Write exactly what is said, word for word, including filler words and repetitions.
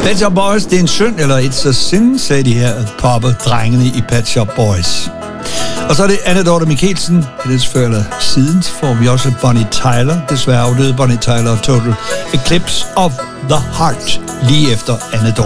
Pet Shop Boys, det er en synd eller it's a sin, sagde de her poppe-drengene i Pet Shop Boys. Og så er det Anne Dorthe Michelsen, lidt før eller siden, får vi også Bonnie Tyler, desværre afdøde Bonnie Tyler og Total Eclipse of the Heart, lige efter Anne Dorthe.